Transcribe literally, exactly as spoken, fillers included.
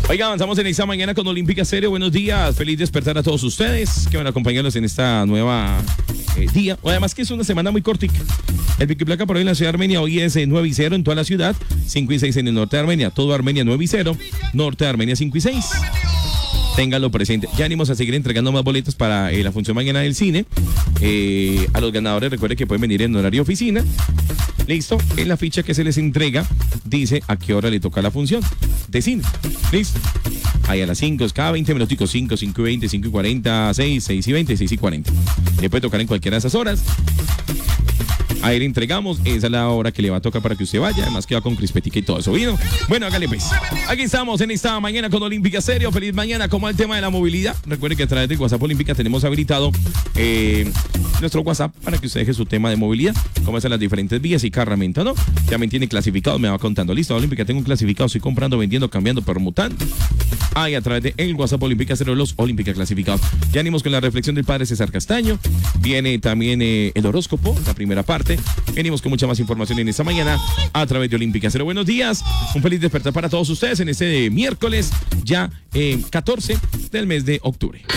Oiga, avanzamos en esta mañana con Olímpica Stereo. Buenos días, feliz despertar a todos ustedes que van a acompañarnos en esta nueva eh, día. Además que es una semana muy cortica. El pico y placa por hoy en la ciudad de Armenia hoy es eh, nueve y cero en toda la ciudad, cinco y seis en el norte de Armenia, todo Armenia nueve y cero, norte de Armenia cinco y seis. Ténganlo presente. Ya venimos a seguir entregando más boletos para eh, la función mañana del cine. Eh, a los ganadores recuerden que pueden venir en horario oficina. Listo, en la ficha que se les entrega dice a qué hora le toca la función de cine. Listo. Ahí a las cinco, cada veinte minuticos, cinco, cinco y veinte, cinco y cuarenta, seis, seis y veinte, seis y cuarenta. Le puede tocar en cualquiera de esas horas. Ahí le entregamos, esa es la hora que le va a tocar para que usted vaya, además que va con crispetica y todo eso, ¿vino? Bueno, hágale pues. Aquí estamos en esta mañana con Olímpica Stereo, feliz mañana, como el tema de la movilidad. Recuerde que a través del WhatsApp Olímpica tenemos habilitado eh, nuestro WhatsApp para que usted deje su tema de movilidad, como hacen las diferentes vías y qué herramienta, ¿no? También tiene clasificado, me va contando, listo, Olímpica, tengo un clasificado, estoy comprando, vendiendo, cambiando, permutando. Ahí a través de el WhatsApp Olímpica Stereo, los Olímpica clasificados. Ya venimos con la reflexión del padre César Castaño, viene también eh, el horóscopo, la primera parte. Venimos con mucha más información en esta mañana a través de Olímpica Stereo. Buenos días, un feliz despertar para todos ustedes en este miércoles, ya eh, catorce del mes de octubre.